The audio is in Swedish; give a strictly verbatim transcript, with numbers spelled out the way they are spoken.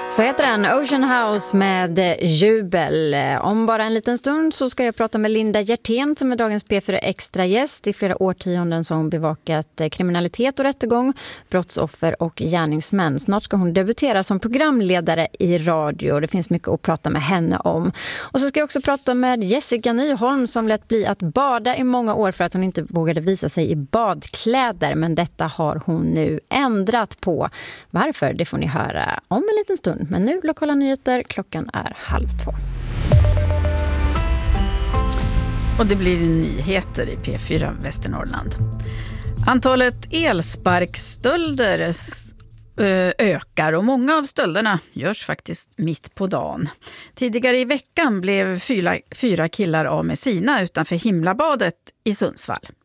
Så heter den, Ocean House med Jubel. Om bara en liten stund så ska jag prata med Linda Hjertén som är dagens P fyra Extra gäst. I flera årtionden som hon bevakat kriminalitet och rättegång, brottsoffer och gärningsmän. Snart ska hon debutera som programledare i radio. Det finns mycket att prata med henne om. Och så ska jag också prata med Jessica Nyholm som lät bli att bada i många år för att hon inte vågade visa sig i badkläder. Men detta har hon nu ändrat på. Varför? Det får ni höra om en liten stund. Men nu lokala nyheter, klockan är halv två. Och det blir nyheter i P fyra Västernorrland. Antalet elsparkstölder ökar och många av stölderna görs faktiskt mitt på dagen. Tidigare i veckan blev fyra, fyra killar av med sina utanför Himlabadet i Sundsvall.